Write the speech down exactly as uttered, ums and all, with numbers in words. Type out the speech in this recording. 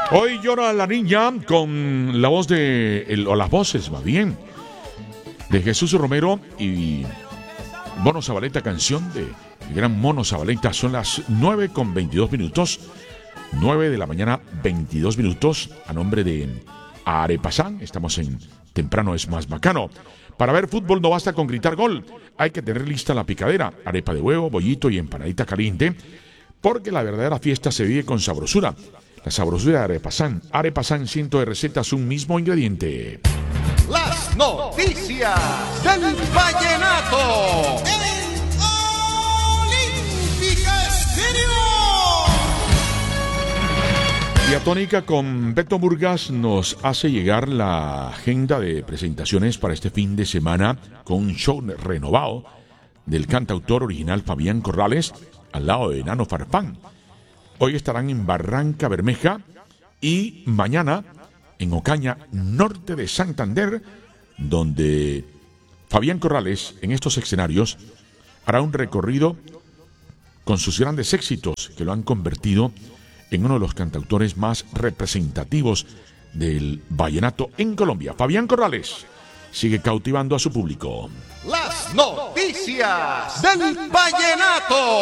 Hoy llora la niña con la voz de, el, o las voces más bien, de Jesús Romero y Mono Zabaleta, canción de el gran Mono Zabaleta. Son las nueve con veintidós minutos, nueve de la mañana, veintidós minutos, a nombre de Arepasán. Estamos en Temprano es más bacano. Para ver fútbol no basta con gritar gol, hay que tener lista la picadera, arepa de huevo, bollito y empanadita caliente, porque la verdadera fiesta se vive con sabrosura. La sabrosura de Arepasán. Arepasán, ciento de recetas, un mismo ingrediente. Las noticias del vallenato. En Olímpica Estéreo. Diatónica con Beto Burgas nos hace llegar la agenda de presentaciones para este fin de semana con un show renovado del cantautor original Fabián Corrales al lado de Nano Farfán. Hoy estarán en Barranca Bermeja y mañana en Ocaña, norte de Santander, donde Fabián Corrales en estos escenarios hará un recorrido con sus grandes éxitos que lo han convertido en uno de los cantautores más representativos del vallenato en Colombia. Fabián Corrales sigue cautivando a su público. Las noticias del vallenato.